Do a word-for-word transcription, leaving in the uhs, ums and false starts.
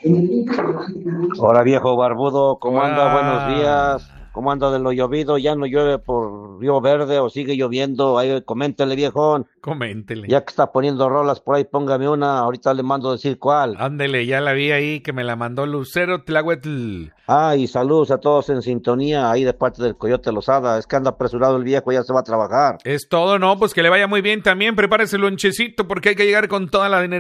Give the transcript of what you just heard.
Hola viejo barbudo, ¿cómo anda? Buenos Ah, días. ¿Cómo anda de lo llovido? ¿Ya no llueve por Río Verde o sigue lloviendo? Ahí coméntele viejón. coméntele. Ya que está poniendo rolas por ahí, póngame una. Ahorita le mando a decir cuál. Ándele, ya la vi ahí que me la mandó Lucero Tlahuetl. Ah, y saludos a todos en sintonía ahí de parte del Coyote Lozada. Es que anda apresurado el viejo, ya se va a trabajar. Es todo, ¿no? Pues que le vaya muy bien también. Prepárese el lonchecito porque hay que llegar con toda la energía.